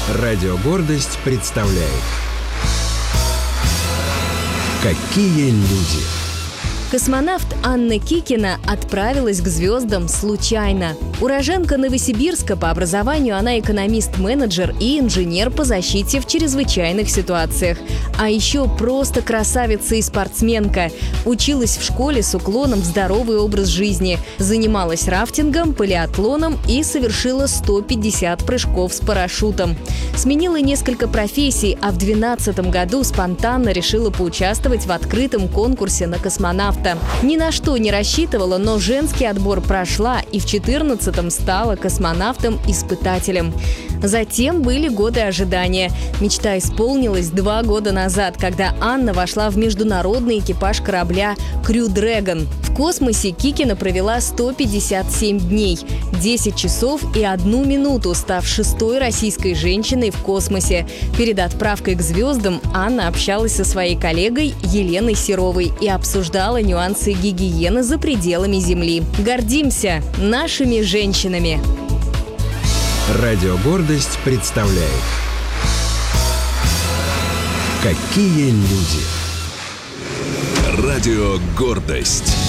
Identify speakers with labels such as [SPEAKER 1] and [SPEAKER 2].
[SPEAKER 1] Радио «Гордость» представляет «Какие люди».
[SPEAKER 2] Космонавт Анна Кикина отправилась к звездам случайно. Уроженка Новосибирска по образованию, она экономист-менеджер и инженер по защите в чрезвычайных ситуациях. А еще просто красавица и спортсменка. Училась в школе с уклоном в здоровый образ жизни. Занималась рафтингом, полиатлоном и совершила 150 прыжков с парашютом. Сменила несколько профессий, а в 2012 году спонтанно решила поучаствовать в открытом конкурсе на космонавта. Ни на что не рассчитывала, но женский отбор прошла и в 2014-м стала космонавтом-испытателем. Затем были годы ожидания. Мечта исполнилась 2 года назад, когда Анна вошла в международный экипаж корабля Crew Dragon. В космосе Кикина провела 157 дней, 10 часов и 1 минуту, став 6-й российской женщиной в космосе. Перед отправкой к звездам Анна общалась со своей коллегой Еленой Серовой и обсуждала нюансы гигиены за пределами Земли. Гордимся нашими женщинами!
[SPEAKER 1] Радио «Гордость» представляет «Какие люди».
[SPEAKER 3] Радио «Гордость».